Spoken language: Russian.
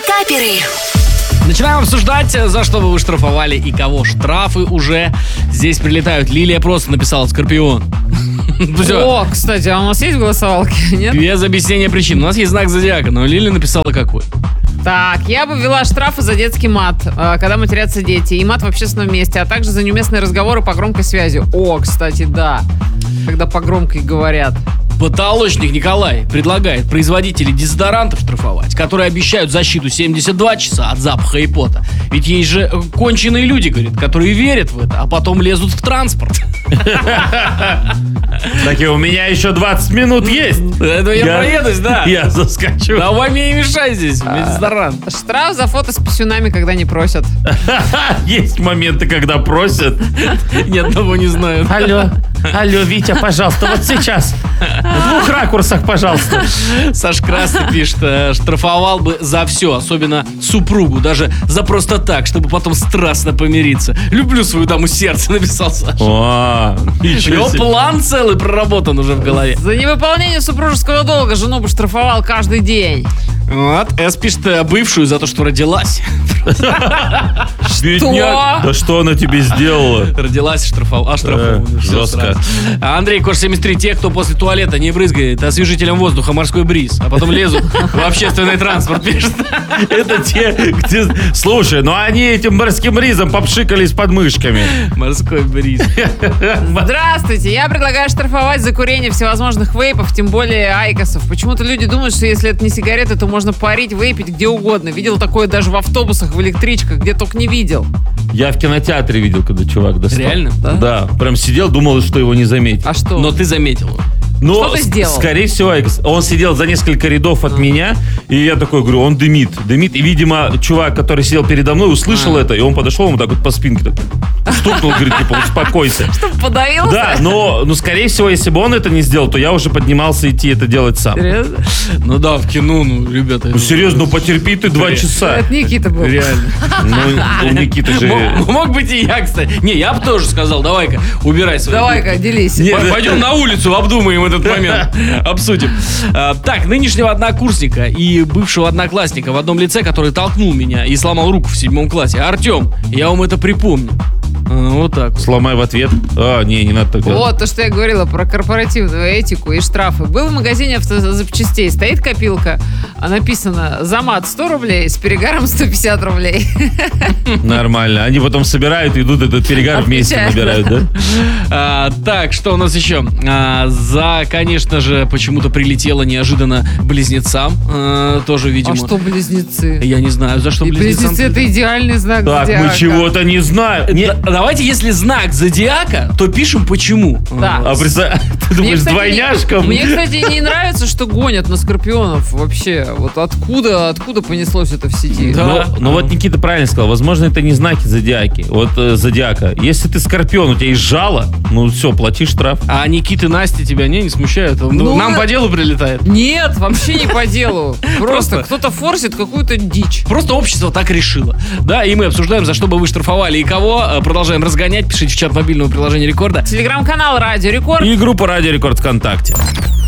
Пикаперы. Начинаем обсуждать, за что бы вы штрафовали и кого. Штрафы уже здесь прилетают. Лилия просто написала «Скорпион». О, кстати, а у нас есть голосовалки, нет? Без объяснения причин. У нас есть знак зодиака, но Лилия написала какой. Так, я бы ввела штрафы за детский мат, когда матерятся дети, и мат в общественном месте, а также за неуместные разговоры по громкой связи. О, кстати, да, когда по громкой говорят. Потолочник Николай предлагает производителей дезодорантов штрафовать, которые обещают защиту 72 часа от запаха и пота. Ведь есть же конченые люди, говорит, которые верят в это, а потом лезут в транспорт. Так и у меня еще 20 минут есть. Это я проедусь, да. Я заскочу. Давай мне не мешай здесь, дезодорант. Штраф за фото с писюнами, когда не просят. Есть моменты, когда просят. Ни одного не знаю. Алло, Витя, пожалуйста, вот сейчас. В 2 ракурсах, пожалуйста. Саш Красный пишет, штрафовал бы за все, особенно супругу, даже за просто так, чтобы потом страстно помириться. Люблю свою даму сердца, написал Саша. О, Его план целый проработан уже в голове. За невыполнение супружеского долга жену бы штрафовал каждый день. Вот, С пишет бывшую за то, что родилась. Бедняк. Да что она тебе сделала? Родилась, оштрафована. Жестко. Андрей Кош 73, те, кто после туалета не брызгает освежителем воздуха морской бриз, а потом лезут в общественный транспорт, пишет. Это те, где... Слушай, ну они этим морским ризом попшикались под мышками. Морской бриз. Здравствуйте, я предлагаю штрафовать за курение всевозможных вейпов, тем более айкосов. Почему-то люди думают, что если это не сигареты, то можно парить, вейпить где угодно. Видел такое даже в автобусах, в электричках, где только не видел. Я в кинотеатре видел, когда чувак достал. Реально? Да, прям сидел, думал, что его не заметил. А что? Но ты заметил. Но, что ты сделал? Скорее всего, он сидел за несколько рядов от меня, и я такой говорю, он дымит. И, видимо, чувак, который сидел передо мной, услышал это, и он подошел ему так вот по спинке, так, стукнул, говорит, типа, успокойся. Чтобы подавился? Да, но, скорее всего, если бы он это не сделал, то я уже поднимался идти это делать сам. Серьезно? Ну да, в кино, ребята. Ну, серьезно, потерпи ты 2 часа. Это Никита был. Реально. Ну, Никита же... Мог быть и я, кстати. Не, я бы тоже сказал, давай-ка, убирай свои. Давай-ка, делись. Пойдем на улицу, обдумаем этот момент. Обсудим. Так, нынешнего однокурсника и бывшего одноклассника в одном лице, который толкнул меня и сломал руку в 7 классе. Артем, я вам это припомню. Вот так. Сломай в ответ. Не надо так делать. Вот то, что я говорила про корпоративную этику и штрафы. Был в магазине автозапчастей, стоит копилка, а написано за мат 100 рублей, с перегаром 150 рублей. Нормально. Они потом собирают и идут этот перегар вместе набирают, да? Так, что у нас еще? За, конечно же, почему-то прилетело неожиданно близнецам. Тоже, видимо. А что близнецы? Я не знаю, за что И близнецам. близнецы — это идеальный знак Так, зодиака. мы чего-то не знаем. Давайте, если знак зодиака, то пишем почему. Да. А представь, ты думаешь, кстати, двойняшкам? Мне, кстати, не нравится, что гонят на скорпионов вообще. Вот откуда понеслось это в сети? Да. Но вот Никита правильно сказал, возможно, это не знаки зодиаки. Вот зодиака. Если ты скорпион, у тебя есть жало, ну все, плати штраф. А Никита и Настя тебя не смущают? Нам по делу прилетает. Нет, вообще не по делу. Просто Просто. кто-то форсит какую-то дичь. Просто общество так решило. Да, и мы обсуждаем, за что бы вы штрафовали и кого. Продолжаем разгонять. Пишите в чат мобильного приложения Рекорда. Телеграм-канал Радио Рекорд. И группа Радио Рекорд ВКонтакте.